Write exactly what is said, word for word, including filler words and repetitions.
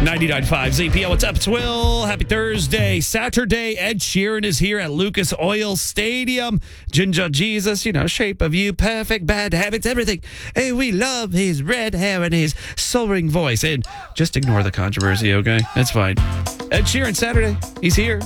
ninety-nine point five Z P L. What's up? It's Will. Happy Thursday. Saturday, Ed Sheeran is here at Lucas Oil Stadium. Ginger Jesus, you know, shape of you, perfect, bad habits, everything. Hey, we love his red hair and his soaring voice. And just ignore the controversy, okay? That's fine. Ed Sheeran, Saturday. He's here.